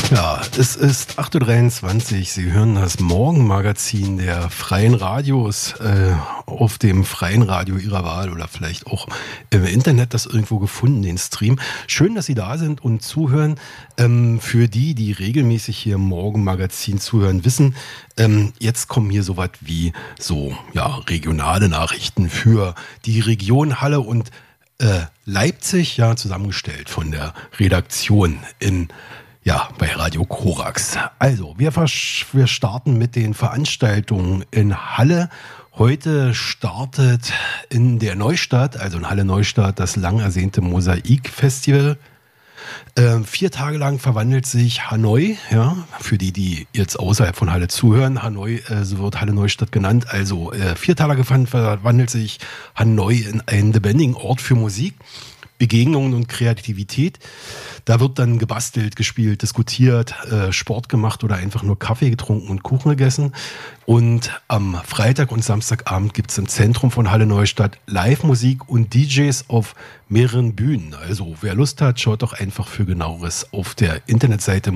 Ja, es ist 8:23 Uhr. Sie hören das Morgenmagazin der Freien Radios auf dem Freien Radio Ihrer Wahl oder vielleicht auch im Internet das irgendwo gefunden, den Stream. Schön, dass Sie da sind und zuhören. Für die regelmäßig hier im Morgenmagazin zuhören, wissen, jetzt kommen hier so was wie regionale Nachrichten für die Region Halle und Leipzig, ja, zusammengestellt von der Redaktion bei Radio Korax. Also, wir starten mit den Veranstaltungen in Halle. Heute startet in der Neustadt, also in Halle Neustadt, das lang ersehnte Mosaik-Festival. 4 Tage lang verwandelt sich Hanoi, ja, für die jetzt außerhalb von Halle zuhören. Hanoi, so wird Halle Neustadt genannt. Also 4 Tage verwandelt sich Hanoi in einen lebendigen Ort für Musik, Begegnungen und Kreativität. Da wird dann gebastelt, gespielt, diskutiert, Sport gemacht oder einfach nur Kaffee getrunken und Kuchen gegessen. Und am Freitag und Samstagabend gibt es im Zentrum von Halle Neustadt Live-Musik und DJs auf mehreren Bühnen. Also wer Lust hat, schaut doch einfach für Genaueres auf der Internetseite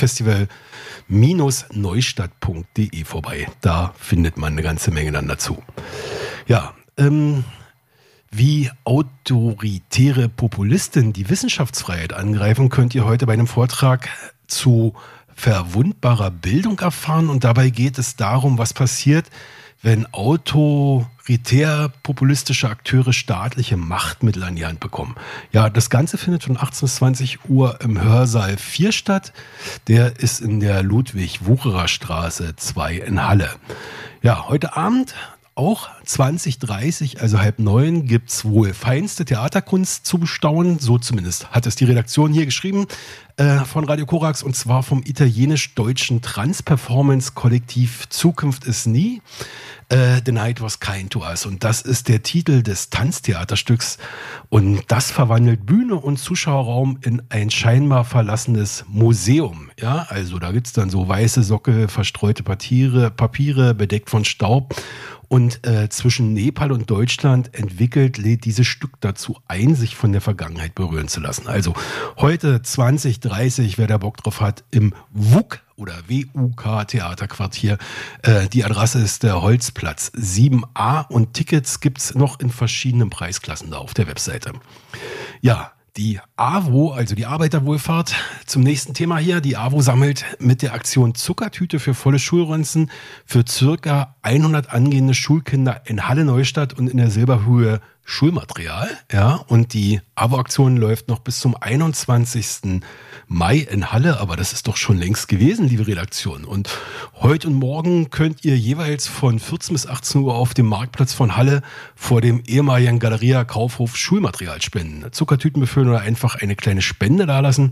mosaikfestival-neustadt.de vorbei. Da findet man eine ganze Menge dann dazu. Ja, wie autoritäre Populisten die Wissenschaftsfreiheit angreifen, könnt ihr heute bei einem Vortrag zu verwundbarer Bildung erfahren. Und dabei geht es darum, was passiert, wenn autoritär populistische Akteure staatliche Machtmittel an die Hand bekommen. Ja, das Ganze findet von 18 bis 20 Uhr im Hörsaal 4 statt. Der ist in der Ludwig-Wucherer-Straße 2 in Halle. Ja, heute Abend auch 20:30, also 8:30, gibt es wohl feinste Theaterkunst zu bestaunen. So zumindest hat es die Redaktion hier geschrieben von Radio Korax, und zwar vom italienisch-deutschen Trans-Performance-Kollektiv Zukunft ist nie. The Night Was Kind to Us. Und das ist der Titel des Tanztheaterstücks. Und das verwandelt Bühne und Zuschauerraum in ein scheinbar verlassenes Museum. Ja, also da gibt es dann so weiße Sockel, verstreute Papiere, bedeckt von Staub. Und zwischen Nepal und Deutschland lädt dieses Stück dazu ein, sich von der Vergangenheit berühren zu lassen. Also heute 20:30, wer da Bock drauf hat, im WUK oder WUK Theaterquartier. Die Adresse ist der Holzplatz 7a und Tickets gibt's noch in verschiedenen Preisklassen da auf der Webseite. Ja, die AWO, also die Arbeiterwohlfahrt, zum nächsten Thema hier. Die AWO sammelt mit der Aktion Zuckertüte für volle Schulranzen für circa 100 angehende Schulkinder in Halle Neustadt und in der Silberhöhe Schulmaterial. Ja, und die AWO-Aktion läuft noch bis zum 21. Mai in Halle, aber das ist doch schon längst gewesen, liebe Redaktion. Und heute und morgen könnt ihr jeweils von 14 bis 18 Uhr auf dem Marktplatz von Halle vor dem ehemaligen Galeria Kaufhof Schulmaterial spenden. Zuckertüten befüllen oder einfach eine kleine Spende dalassen.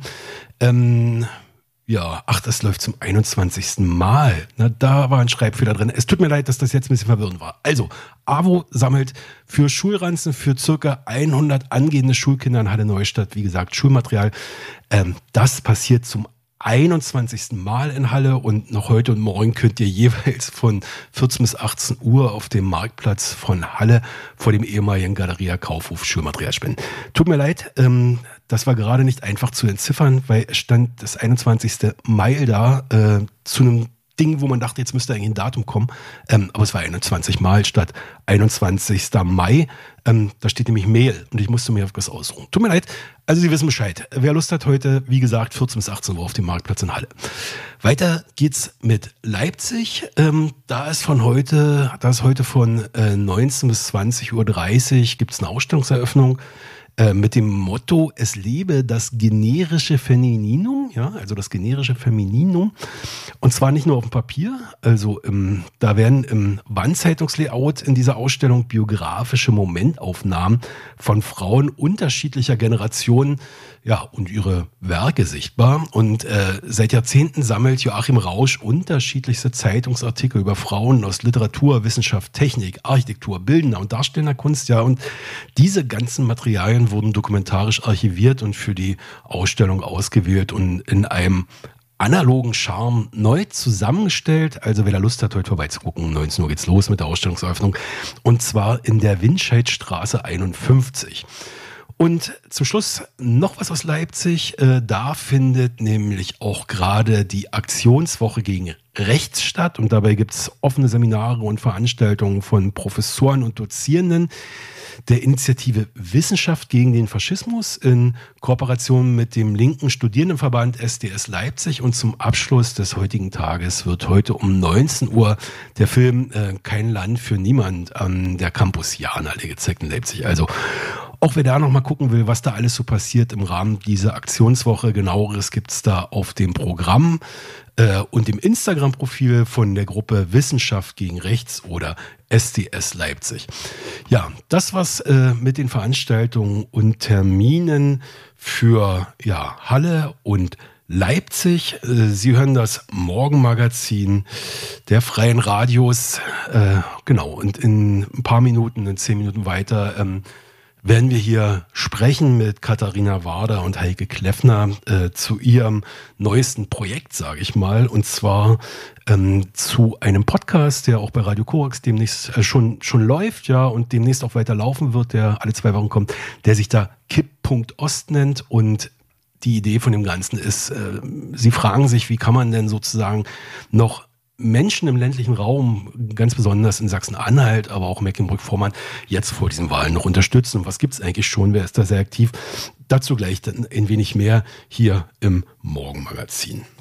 Das läuft zum 21. Mal. Na, da war ein Schreibfehler drin. Es tut mir leid, dass das jetzt ein bisschen verwirrend war. Also, AWO sammelt für Schulranzen für circa 100 angehende Schulkinder in Halle Neustadt, wie gesagt, Schulmaterial. Das passiert zum 21. Mal in Halle und noch heute und morgen könnt ihr jeweils von 14 bis 18 Uhr auf dem Marktplatz von Halle vor dem ehemaligen Galeria Kaufhof Schulmaterial spenden. Tut mir leid, das war gerade nicht einfach zu entziffern, weil es stand das 21. Mai da zu einem Ding, wo man dachte, jetzt müsste eigentlich ein Datum kommen. Aber es war 21 Mal statt 21. Mai. Da steht nämlich Mail und ich musste mir etwas ausruhen. Tut mir leid. Also Sie wissen Bescheid. Wer Lust hat heute, wie gesagt, 14 bis 18 Uhr auf dem Marktplatz in Halle. Weiter geht's mit Leipzig. Da ist heute von 19 bis 20:30 Uhr gibt's eine Ausstellungseröffnung. Mit dem Motto, es lebe das generische Femininum, ja, also das generische Femininum. Und zwar nicht nur auf dem Papier, also da werden im Wandzeitungslayout in dieser Ausstellung biografische Momentaufnahmen von Frauen unterschiedlicher Generationen, ja, und ihre Werke sichtbar. Und seit Jahrzehnten sammelt Joachim Rausch unterschiedlichste Zeitungsartikel über Frauen aus Literatur, Wissenschaft, Technik, Architektur, bildender und darstellender Kunst, ja, und diese ganzen Materialien wurden dokumentarisch archiviert und für die Ausstellung ausgewählt und in einem analogen Charme neu zusammengestellt. Also wer da Lust hat, heute vorbeizugucken, um 19 Uhr geht's los mit der Ausstellungseröffnung. Und zwar in der Winscheidstraße 51. Und zum Schluss noch was aus Leipzig. Da findet nämlich auch gerade die Aktionswoche gegen Rechts statt. Und dabei gibt es offene Seminare und Veranstaltungen von Professoren und Dozierenden der Initiative Wissenschaft gegen den Faschismus in Kooperation mit dem linken Studierendenverband SDS Leipzig. Und zum Abschluss des heutigen Tages wird heute um 19 Uhr der Film Kein Land für niemand an der Campus-Jana-Allee gezeigt in Leipzig. Also auch wer da noch mal gucken will, was da alles so passiert im Rahmen dieser Aktionswoche, genaueres gibt's da auf dem Programm und dem Instagram-Profil von der Gruppe Wissenschaft gegen Rechts oder SDS Leipzig. Ja, das war's mit den Veranstaltungen und Terminen für Halle und Leipzig. Sie hören das Morgenmagazin der Freien Radios. Genau, und in ein paar Minuten, in 10 Minuten weiter, werden wir hier sprechen mit Katharina Warder und Heike Kleffner zu ihrem neuesten Projekt, sage ich mal, und zwar zu einem Podcast, der auch bei Radio Korax demnächst schon läuft, ja, und demnächst auch weiter laufen wird, der alle 2 Wochen kommt, der sich da Kipppunkt Ost nennt. Und die Idee von dem Ganzen ist, sie fragen sich, wie kann man denn sozusagen noch Menschen im ländlichen Raum, ganz besonders in Sachsen-Anhalt, aber auch Mecklenburg-Vorpommern, jetzt vor diesen Wahlen noch unterstützen. Und was gibt es eigentlich schon? Wer ist da sehr aktiv? Dazu gleich dann ein wenig mehr hier im Morgenmagazin.